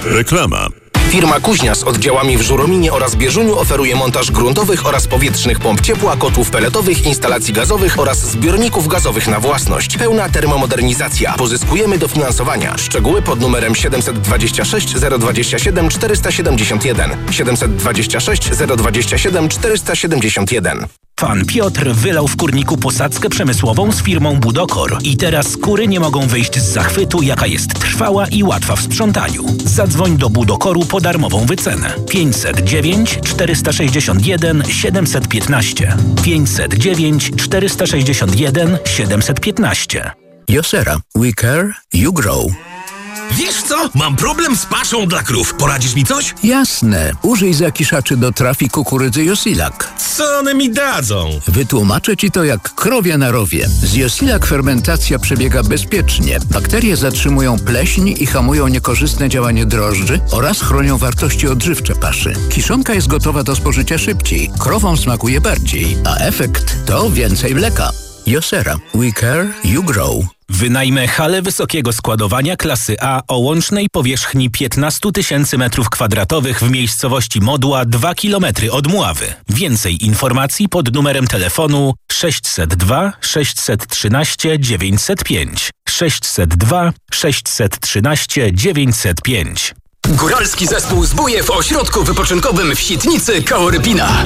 Reklama. Firma Kuźnia z oddziałami w Żurominie oraz Bieżuniu oferuje montaż gruntowych oraz powietrznych pomp ciepła, kotłów peletowych, instalacji gazowych oraz zbiorników gazowych na własność. Pełna termomodernizacja. Pozyskujemy dofinansowania. Szczegóły pod numerem 726 027 471. 726 027 471. Pan Piotr wylał w kurniku posadzkę przemysłową z firmą Budokor i teraz kury nie mogą wyjść z zachwytu, jaka jest trwała i łatwa w sprzątaniu. Zadzwoń do Budokoru po darmową wycenę. 509 461 715. 509 461 715. Josera. We care, you grow. Wiesz co? Mam problem z paszą dla krów. Poradzisz mi coś? Jasne. Użyj zakiszaczy do trafi kukurydzy Josilak. Co one mi dadzą? Wytłumaczę Ci to jak krowia na rowie. Z Josilak fermentacja przebiega bezpiecznie. Bakterie zatrzymują pleśń i hamują niekorzystne działanie drożdży oraz chronią wartości odżywcze paszy. Kiszonka jest gotowa do spożycia szybciej. Krowom smakuje bardziej, a efekt to więcej mleka. Josera. We care, you grow. Wynajmę halę wysokiego składowania klasy A o łącznej powierzchni 15 000 m2 w miejscowości Modła 2 km od Mławy. Więcej informacji pod numerem telefonu 602 613 905. 602 613 905. Góralski zespół Zbóje w ośrodku wypoczynkowym w Sitnicy koło Rypina.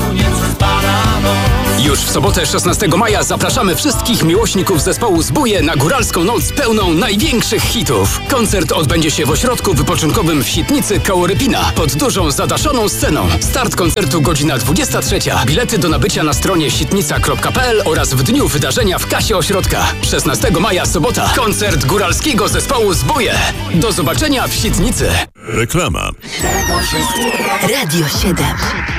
Już w sobotę 16 maja zapraszamy wszystkich miłośników zespołu Zbóje na góralską noc pełną największych hitów. Koncert odbędzie się w ośrodku wypoczynkowym w Sitnicy koło Rypina pod dużą zadaszoną sceną. Start koncertu godzina 23. Bilety do nabycia na stronie sitnica.pl oraz w dniu wydarzenia w kasie ośrodka. 16 maja sobota. Koncert góralskiego zespołu Zbóje. Do zobaczenia w Sitnicy. Reklama. Radio 7.